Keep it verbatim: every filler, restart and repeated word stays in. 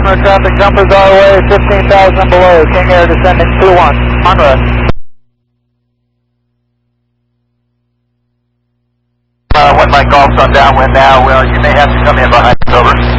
Customer traffic jumpers our way, fifteen thousand below, King Air descending two one, on road. Uh, one mile golf's on downwind now, well, you may have to come in behind us, over.